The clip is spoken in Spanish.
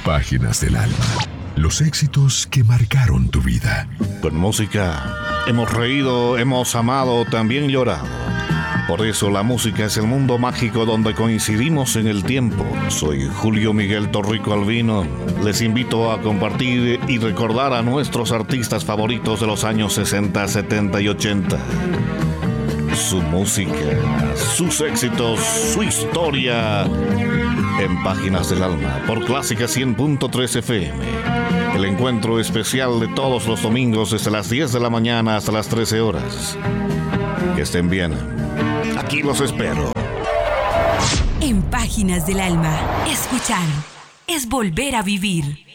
Páginas del alma. Los éxitos que marcaron tu vida. Con música hemos reído, hemos amado, también llorado. Por eso la música es el mundo mágico donde coincidimos en el tiempo. Soy Julio Miguel Torrico Albino. Les invito a compartir y recordar a nuestros artistas favoritos de los años 60, 70 y 80. Su música, sus éxitos, su historia. En Páginas del Alma, por Clásica 100.3 FM. El encuentro especial de todos los domingos desde las 10 de la mañana hasta las 13 horas. Que estén bien. Aquí los espero. En Páginas del Alma, escuchar es volver a vivir.